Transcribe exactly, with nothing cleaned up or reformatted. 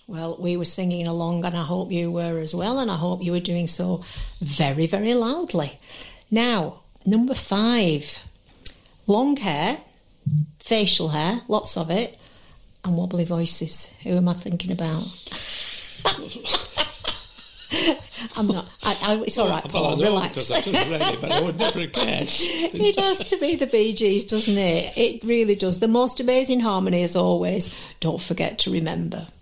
Well, we were singing along, and I hope you were as well, and I hope you were doing so very, very loudly. Now, number five, long hair, facial hair, lots of it, and wobbly voices. Who am I thinking about? I'm not. I, I, it's all right, well, Paul, I know, relax. because I couldn't read it, but I would never have guessed. It has to be the Bee Gees, doesn't it? It really does. The most amazing harmony, as always. Don't forget to remember.